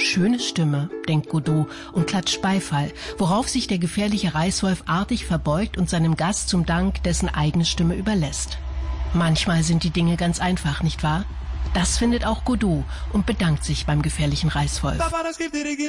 Schöne Stimme, denkt Godot und klatscht Beifall, worauf sich der gefährliche Reißwolf artig verbeugt und seinem Gast zum Dank dessen eigene Stimme überlässt. Manchmal sind die Dinge ganz einfach, nicht wahr? Das findet auch Godot und bedankt sich beim gefährlichen Reißwolf.